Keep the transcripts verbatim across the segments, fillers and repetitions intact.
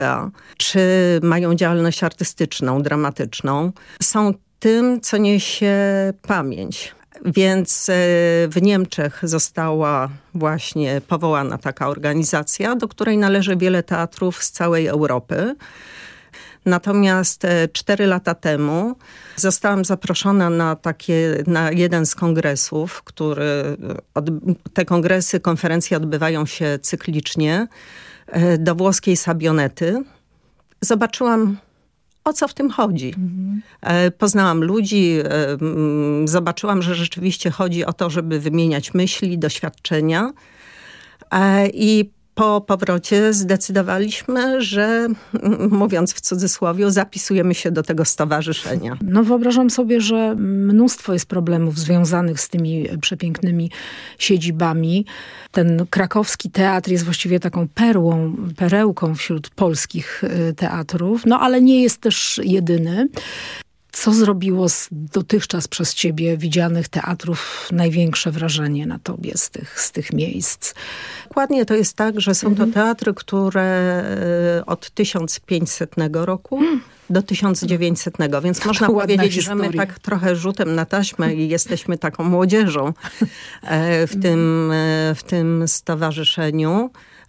czy mają działalność artystyczną, dramatyczną, są tym, co niesie pamięć. Więc w Niemczech została właśnie powołana taka organizacja, do której należy wiele teatrów z całej Europy. Natomiast cztery lata temu zostałam zaproszona na takie, na jeden z kongresów, który, od, te kongresy, konferencje odbywają się cyklicznie, do włoskiej Sabionety. Zobaczyłam, o co w tym chodzi. Mhm. Poznałam ludzi, zobaczyłam, że rzeczywiście chodzi o to, żeby wymieniać myśli, doświadczenia. I po powrocie zdecydowaliśmy, że, mówiąc w cudzysłowie, zapisujemy się do tego stowarzyszenia. No wyobrażam sobie, że mnóstwo jest problemów związanych z tymi przepięknymi siedzibami. Ten krakowski teatr jest właściwie taką perłą, perełką wśród polskich teatrów, no ale nie jest też jedyny. Co zrobiło z dotychczas przez ciebie widzianych teatrów największe wrażenie na tobie z tych, z tych miejsc? Dokładnie to jest tak, że są mhm. to teatry, które od tysiąc pięćsetnego roku hmm. do tysiąc dziewięćsetnego, więc można powiedzieć, historia. Że my tak trochę rzutem na taśmę i jesteśmy taką młodzieżą w tym, w tym stowarzyszeniu.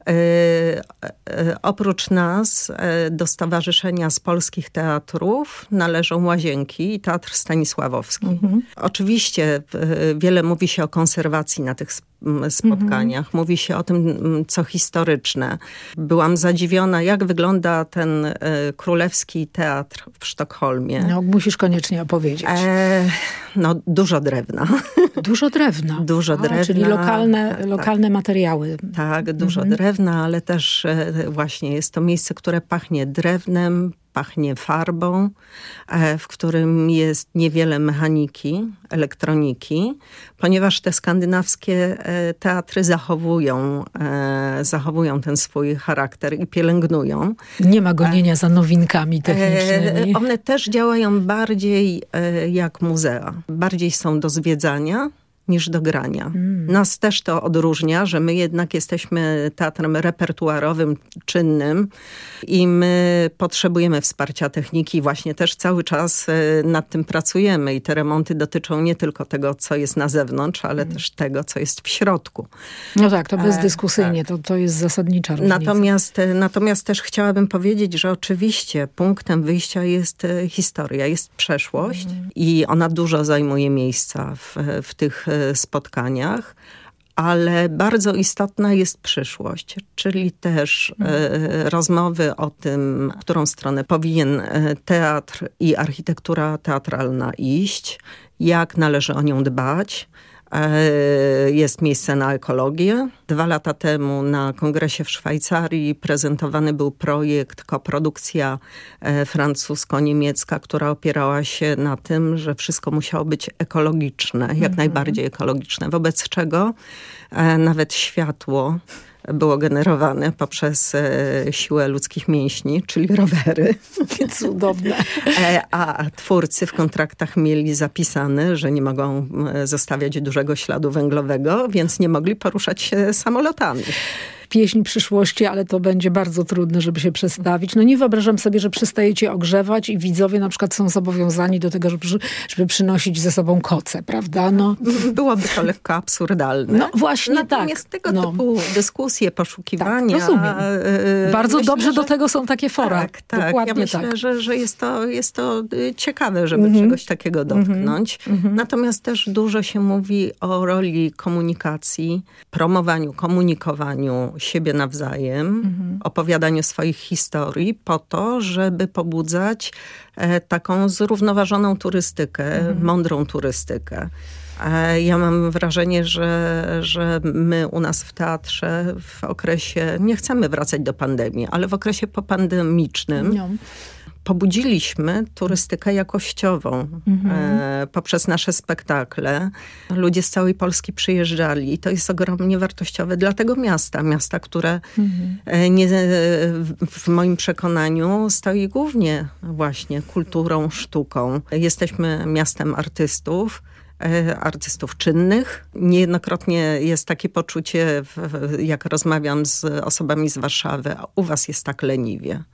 Oprócz nas do Stowarzyszenia z Polskich Teatrów należą Łazienki i Teatr Stanisławowski. Mhm. Oczywiście wiele mówi się o konserwacji na tych spotkaniach. Mhm. Mówi się o tym, co historyczne. Byłam zadziwiona, jak wygląda ten y, królewski teatr w Sztokholmie. No, musisz koniecznie opowiedzieć. E, no, dużo drewna. Dużo drewna. Dużo A, drewna. Czyli lokalne, tak, lokalne materiały. Tak, dużo mhm. drewna, ale też e, właśnie jest to miejsce, które pachnie drewnem, pachnie farbą, w którym jest niewiele mechaniki, elektroniki, ponieważ te skandynawskie teatry zachowują, zachowują ten swój charakter i pielęgnują. Nie ma gonienia za nowinkami technicznymi. One też działają bardziej jak muzea. Bardziej są do zwiedzania niż do grania. Mm. Nas też to odróżnia, że my jednak jesteśmy teatrem repertuarowym, czynnym i my potrzebujemy wsparcia techniki. Właśnie też cały czas nad tym pracujemy i te remonty dotyczą nie tylko tego, co jest na zewnątrz, ale mm. też tego, co jest w środku. No tak, to bezdyskusyjnie, e, tak. to, to jest zasadnicza różnica. Natomiast, natomiast też chciałabym powiedzieć, że oczywiście punktem wyjścia jest historia, jest przeszłość mm. i ona dużo zajmuje miejsca w, w tych spotkaniach, ale bardzo istotna jest przyszłość, czyli też e, rozmowy o tym, w którą stronę powinien teatr i architektura teatralna iść, jak należy o nią dbać. Jest miejsce na ekologię. Dwa lata temu na kongresie w Szwajcarii prezentowany był projekt, koprodukcja francusko-niemiecka, która opierała się na tym, że wszystko musiało być ekologiczne, jak mhm. najbardziej ekologiczne. Wobec czego nawet światło było generowane poprzez e, siłę ludzkich mięśni, czyli rowery. Cudowne. E, a twórcy w kontraktach mieli zapisane, że nie mogą zostawiać dużego śladu węglowego, więc nie mogli poruszać się samolotami. Pieśń przyszłości, ale to będzie bardzo trudne, żeby się przestawić. No nie wyobrażam sobie, że przestajecie ogrzewać i widzowie na przykład są zobowiązani do tego, żeby, żeby przynosić ze sobą koce, prawda? No. Byłoby to lekko absurdalne. No właśnie Natomiast tak. tego no. typu dyskusje, poszukiwania. Tak, rozumiem. Bardzo myślę, dobrze że... do tego są takie fora. Tak, tak. Dokładnie ja myślę, tak. że, że jest, to, jest to ciekawe, żeby mm-hmm. czegoś takiego dotknąć. Mm-hmm. Natomiast też dużo się mówi o roli komunikacji, promowaniu, komunikowaniu siebie nawzajem, mhm. opowiadaniu swoich historii po to, żeby pobudzać e, taką zrównoważoną turystykę, mhm. mądrą turystykę. E, ja mam wrażenie, że, że my u nas w teatrze w okresie, nie chcemy wracać do pandemii, ale w okresie popandemicznym no. pobudziliśmy turystykę jakościową mhm. e, poprzez nasze spektakle. Ludzie z całej Polski przyjeżdżali i to jest ogromnie wartościowe dla tego miasta. Miasta, które mhm. e, nie, w, w moim przekonaniu stoi głównie właśnie kulturą, sztuką. Jesteśmy miastem artystów. artystów czynnych. Niejednokrotnie jest takie poczucie, jak rozmawiam z osobami z Warszawy, a u was jest tak leniwie.